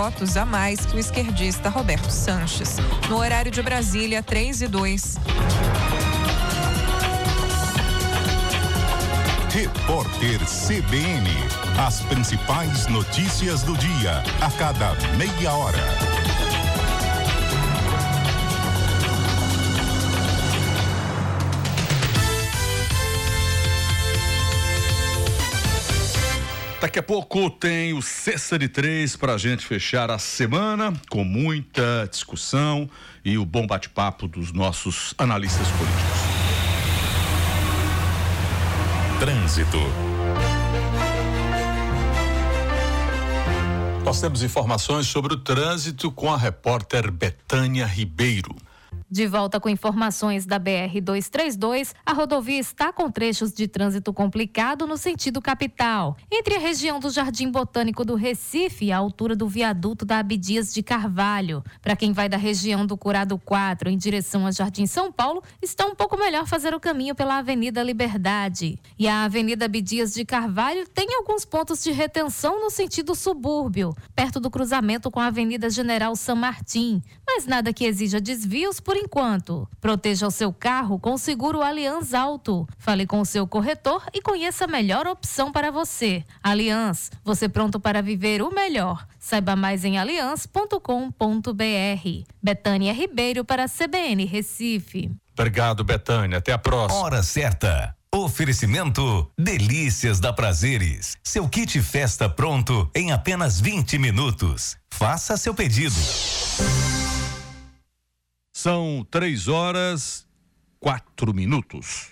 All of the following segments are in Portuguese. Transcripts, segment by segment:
votos a mais que o esquerdista Roberto Sanches. No horário de Brasília, 3:02. Repórter CBN. As principais notícias do dia, a cada meia hora. Daqui a pouco tem o Sexta de Três para a gente fechar a semana com muita discussão e o bom bate-papo dos nossos analistas políticos. Trânsito. Nós temos informações sobre o trânsito com a repórter Betânia Ribeiro. De volta com informações da BR-232, a rodovia está com trechos de trânsito complicado no sentido capital. Entre a região do Jardim Botânico do Recife e a altura do viaduto da Abdias de Carvalho. Para quem vai da região do Curado 4 em direção a Jardim São Paulo, está um pouco melhor fazer o caminho pela Avenida Liberdade. E a Avenida Abdias de Carvalho tem alguns pontos de retenção no sentido subúrbio, perto do cruzamento com a Avenida General San Martín. Mas nada que exija desvios por enquanto. Proteja o seu carro com o seguro Allianz Auto. Fale com o seu corretor e conheça a melhor opção para você. Allianz, você pronto para viver o melhor. Saiba mais em allianz.com.br. Betânia Ribeiro para a CBN Recife. Obrigado, Betânia. Até a próxima. Hora certa. Oferecimento Delícias da Prazeres. Seu kit festa pronto em apenas 20 minutos. Faça seu pedido. São 3:04.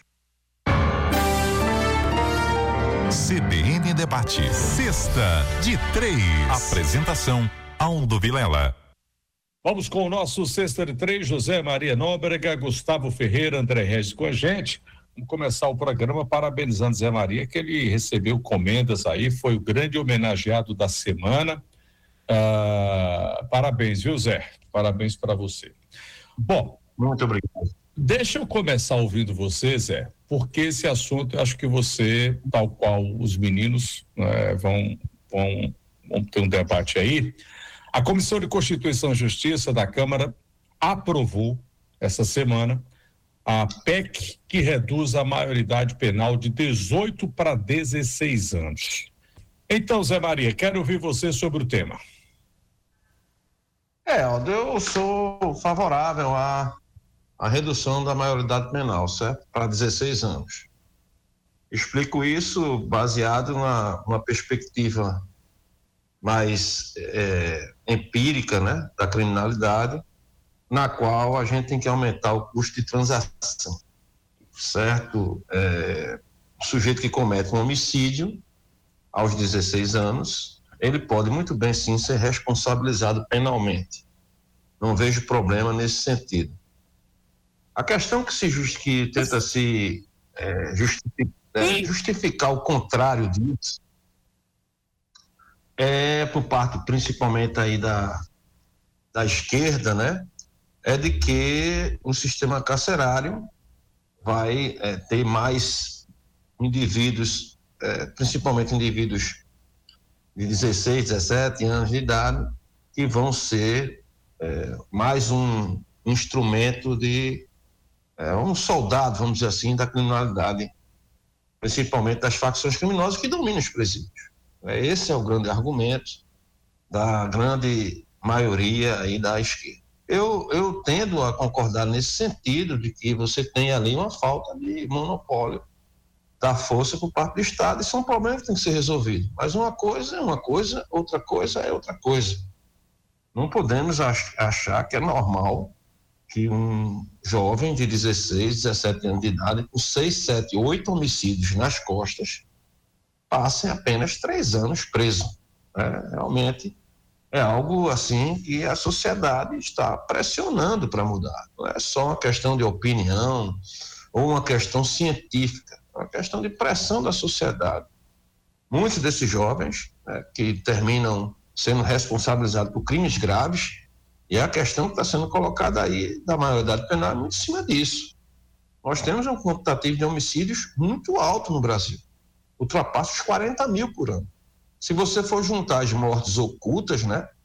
CBN Debate. Sexta de Três. Apresentação Aldo Vilela. Vamos com o nosso Sexta de Três, José Maria Nóbrega, Gustavo Ferreira, André Regis com a gente. Vamos começar o programa parabenizando Zé Maria, que ele recebeu comendas aí, foi o grande homenageado da semana. Parabéns, viu, Zé? Parabéns para você. Bom, muito obrigado. Deixa eu começar ouvindo você, Zé, porque esse assunto, eu acho que você, tal qual os meninos, vão ter um debate aí. A Comissão de Constituição e Justiça da Câmara aprovou essa semana a PEC que reduz a maioridade penal de 18 para 16 anos. Então, Zé Maria, quero ouvir você sobre o tema. Aldo, eu sou favorável à redução da maioridade penal, certo? Para 16 anos. Explico isso baseado numa perspectiva mais empírica, né, da criminalidade, na qual a gente tem que aumentar o custo de transação, certo? O sujeito que comete um homicídio aos 16 anos, ele pode muito bem sim ser responsabilizado penalmente. Não vejo problema nesse sentido. A questão que tenta se justificar o contrário disso por parte principalmente aí da esquerda, né? É de que o sistema carcerário vai ter mais indivíduos, principalmente indivíduos de 16, 17 anos de idade, que vão ser mais um instrumento de um soldado, vamos dizer assim, da criminalidade, principalmente das facções criminosas que dominam os presídios. Esse é o grande argumento da grande maioria aí da esquerda. Eu tendo a concordar nesse sentido de que você tem ali uma falta de monopólio da força por parte do Estado, e são problemas que têm que ser resolvidos. Mas uma coisa é uma coisa, outra coisa é outra coisa. Não podemos achar que é normal que um jovem de 16, 17 anos de idade, com 6, 7, 8 homicídios nas costas, passe apenas 3 anos preso. Realmente é algo assim que a sociedade está pressionando para mudar. Não é só uma questão de opinião ou uma questão científica, é uma questão de pressão da sociedade. Muitos desses jovens que terminam sendo responsabilizados por crimes graves, e a questão que está sendo colocada aí da maioridade penal é muito em cima disso. Nós temos um quantitativo de homicídios muito alto no Brasil, ultrapassa os 40 mil por ano. Se você for juntar as mortes ocultas, né,